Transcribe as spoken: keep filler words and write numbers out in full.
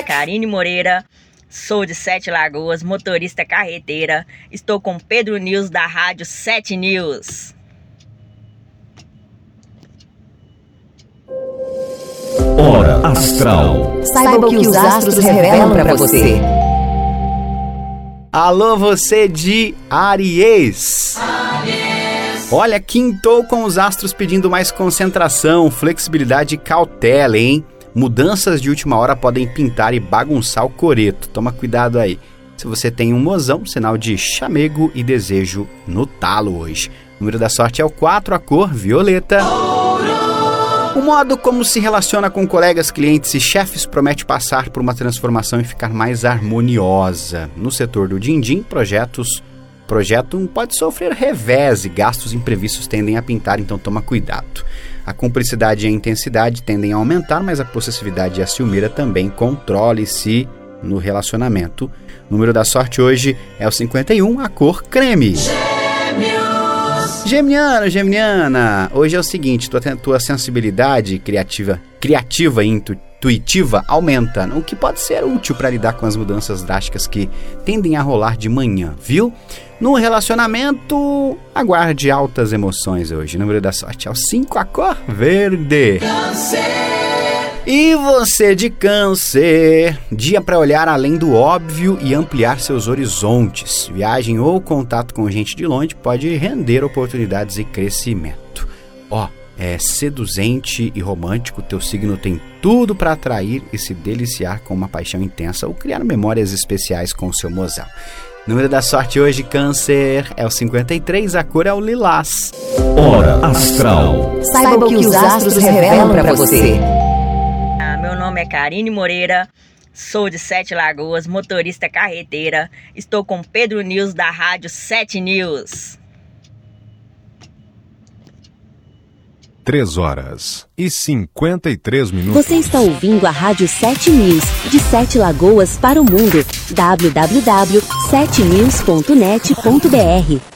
Karine Moreira, sou de Sete Lagoas, motorista carreteira. Estou com Pedro News da Rádio Sete News. Hora Astral. Saiba o que os astros revelam para você. Alô, você de Áries. Olha, quintou com os astros pedindo mais concentração, flexibilidade e cautela, hein? Mudanças de última hora podem pintar e bagunçar o coreto. Toma cuidado aí. Se você tem um mozão, sinal de chamego e desejo no talo hoje. O número da sorte é o quatro, a cor violeta. O modo como se relaciona com colegas, clientes e chefes promete passar por uma transformação e ficar mais harmoniosa. No setor do din-din, projetos, projeto pode sofrer revés e gastos imprevistos tendem a pintar, então toma cuidado. A cumplicidade e a intensidade tendem a aumentar, mas a possessividade e a ciumeira também. Controle-se no relacionamento. O número da sorte hoje é o cinquenta e um, a cor creme. Geminiano, Geminiana, hoje é o seguinte, tua, tua sensibilidade criativa, criativa e intuitiva aumenta, o que pode ser útil para lidar com as mudanças drásticas que tendem a rolar de manhã, viu? No relacionamento, aguarde altas emoções hoje. O número da sorte é o cinco, a cor verde. Câncer. E você de Câncer, dia para olhar além do óbvio e ampliar seus horizontes. Viagem ou contato com gente de longe pode render oportunidades e crescimento. Ó, é seduzente e romântico, teu signo tem tudo para atrair e se deliciar com uma paixão intensa ou criar memórias especiais com o seu mozão. O número da sorte hoje, Câncer, é o cinquenta e três, a cor é o lilás. Hora Astral. Saiba o que os astros revelam para você. Meu nome é Karine Moreira, sou de Sete Lagoas, motorista carreteira. Estou com Pedro News da Rádio Sete News. três horas e cinquenta e três minutos. Você está ouvindo a Rádio Sete News, de Sete Lagoas para o mundo. w w w ponto sete news ponto net ponto b r